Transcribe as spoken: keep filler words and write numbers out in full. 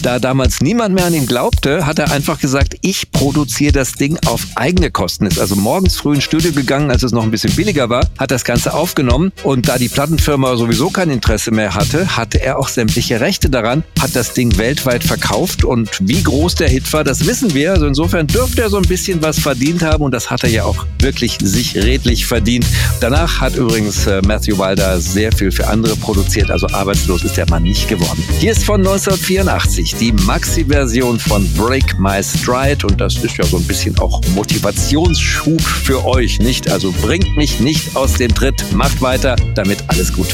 Da damals niemand mehr an ihn glaubte, hat er einfach gesagt, ich produziere das Ding auf eigene Kosten. Ist also morgens früh ins Studio gegangen, als es noch ein bisschen billiger war, hat das Ganze aufgenommen und da die Plattenfirma sowieso kein Interesse mehr hatte, hatte er auch sämtliche Rechte daran, hat das Ding weltweit verkauft und wie groß der Hit war, das wissen wir. Also insofern dürfte er so ein bisschen was verdient haben und das hat er ja auch wirklich sich redlich verdient. Danach hat übrigens äh, Matthew Wilder sehr viel für andere produziert, also arbeitslos ist der Mann nicht geworden. Hier ist von neunzehnhundertvierundachtzig die Maxi-Version von Break My Stride und das ist ja so ein bisschen auch Motivationsschub für euch, nicht? Also bringt mich nicht aus dem Tritt, macht weiter, damit alles gut wird.